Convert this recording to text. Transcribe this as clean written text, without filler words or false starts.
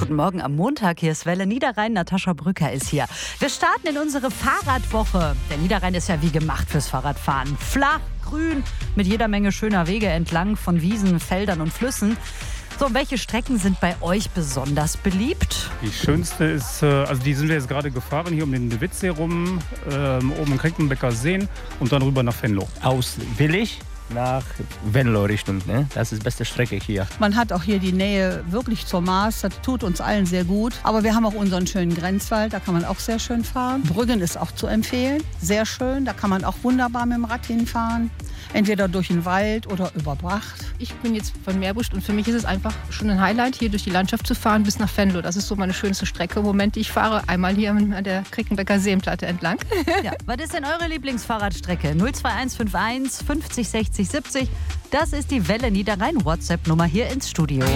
Guten Morgen am Montag. Hier ist Welle Niederrhein. Natascha Brücker ist hier. Wir starten in unsere Fahrradwoche. Der Niederrhein ist ja wie gemacht fürs Fahrradfahren. Flach, grün, mit jeder Menge schöner Wege entlang von Wiesen, Feldern und Flüssen. So, welche Strecken sind bei euch besonders beliebt? Die schönste ist, also die sind wir jetzt gerade gefahren, hier um den Witzsee rum, oben in Krickenbecker Seen und dann rüber nach Venlo. Aus Willig nach Venlo Richtung, ne? Das ist die beste Strecke hier. Man hat auch hier die Nähe wirklich zur Maas, das tut uns allen sehr gut. Aber wir haben auch unseren schönen Grenzwald, da kann man auch sehr schön fahren. Brüggen ist auch zu empfehlen, sehr schön, da kann man auch wunderbar mit dem Rad hinfahren. Entweder durch den Wald oder über Bracht. Ich bin jetzt von Meerbusch und für mich ist es einfach schon ein Highlight, hier durch die Landschaft zu fahren bis nach Venlo. Das ist so meine schönste Strecke im Moment, die ich fahre. Einmal hier an der Krickenbecker Seenplatte entlang. Ja, was ist denn eure Lieblingsfahrradstrecke? 02151 50 60 70. Das ist die Welle Niederrhein WhatsApp-Nummer hier ins Studio.